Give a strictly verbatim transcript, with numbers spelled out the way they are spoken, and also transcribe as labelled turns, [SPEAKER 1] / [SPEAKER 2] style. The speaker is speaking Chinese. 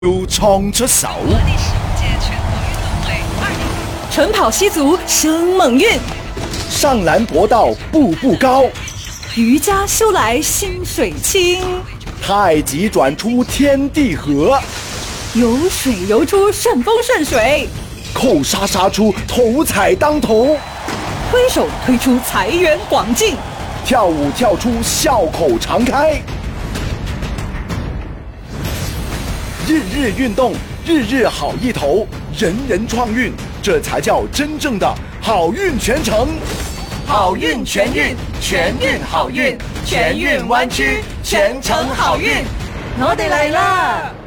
[SPEAKER 1] 要創出手，
[SPEAKER 2] 晨跑西族生猛運，
[SPEAKER 1] 上籃搏到步步高，
[SPEAKER 2] 瑜伽修來心水清，
[SPEAKER 1] 太極轉出天地合，
[SPEAKER 2] 有水游出順風順水，
[SPEAKER 1] 扣殺殺出頭彩當頭，
[SPEAKER 2] 推手推出財源廣進，
[SPEAKER 1] 跳舞跳出笑口常開。日日運動，日日好意頭，人人創運，這才叫真正的好運全程。
[SPEAKER 3] 好運全運，全運好運，全運灣區全程好運，
[SPEAKER 2] 我哋嚟啦！